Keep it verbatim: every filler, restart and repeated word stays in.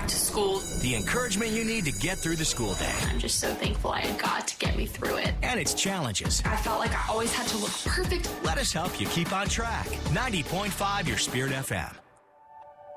to school. The encouragement you need to get through the school day. I'm just so thankful I had God to get me through it. And its challenges. I felt like I always had to look perfect. Let us help you keep on track. ninety point five Your Spirit F M.